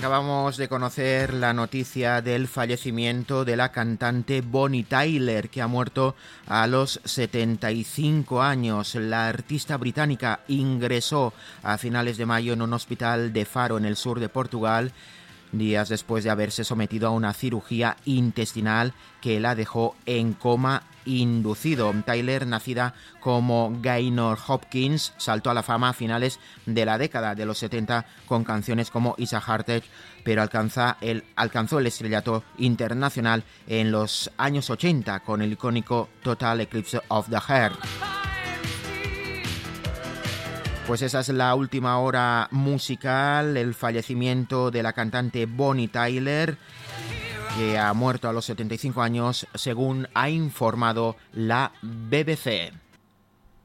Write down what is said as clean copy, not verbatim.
Acabamos de conocer la noticia del fallecimiento de la cantante Bonnie Tyler, que ha muerto a los 75 años. La artista británica ingresó a finales de mayo en un hospital de Faro, en el sur de Portugal, días después de haberse sometido a una cirugía intestinal que la dejó en coma inducido. Tyler, nacida como Gaynor Hopkins, saltó a la fama a finales de la década de los 70 con canciones como It's a Heartache, pero alcanzó el estrellato internacional en los años 80 con el icónico Total Eclipse of the Heart. Pues esa es la última hora musical, el fallecimiento de la cantante Bonnie Tyler, que ha muerto a los 75 años, según ha informado la BBC.